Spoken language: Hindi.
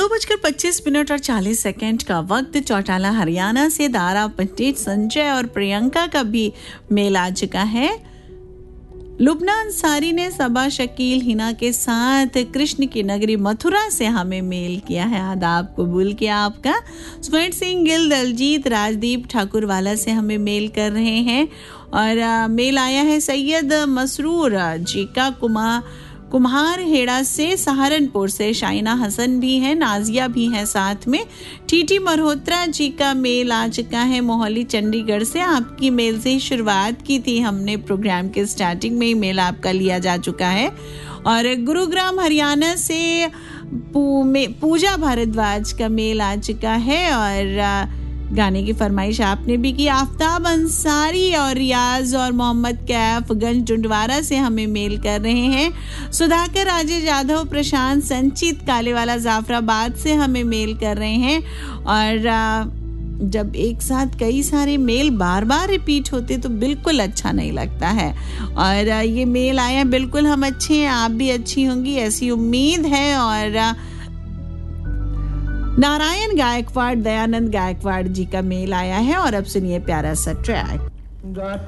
2:25 और 40 सेकंड का वक्त। चौटाला हरियाणा से दारा पंडित संजय और प्रियंका का भी मेल आ चुका है। लुबना अंसारी ने सबा शकील हिना के साथ कृष्ण की नगरी मथुरा से हमें मेल किया है। आदाब कबूल किया आपका। स्मृत सिंह गिल दलजीत राजदीप ठाकुरवाला से हमें मेल कर रहे हैं। और मेल आया है सैयद मसरूर जी का कुम्हार हेड़ा से, सहारनपुर से शाइना हसन भी है, नाजिया भी है साथ में। टीटी मल्होत्रा जी का मेल आ चुका है मोहाली चंडीगढ़ से। आपकी मेल से ही शुरुआत की थी हमने, प्रोग्राम के स्टार्टिंग में ही मेल आपका लिया जा चुका है। और गुरुग्राम हरियाणा से पूजा भारद्वाज का मेल आ चुका है। और गाने की फरमाइश आपने भी की। आफ्ताब अंसारी और रियाज और मोहम्मद कैफ गंज डुंडवारा से हमें मेल कर रहे हैं। सुधाकर राजेश यादव प्रशांत संचित कालेवाला जाफराबाद से हमें मेल कर रहे हैं। और जब एक साथ कई सारे मेल बार बार रिपीट होते तो बिल्कुल अच्छा नहीं लगता है। और ये मेल आया, बिल्कुल हम अच्छे हैं, आप भी अच्छी होंगी ऐसी उम्मीद है। और नारायण गायकवाड़, दयानंद गायकवाड़ जी का मेल आया है। और अब सुनिए प्यारा सा ट्रैक।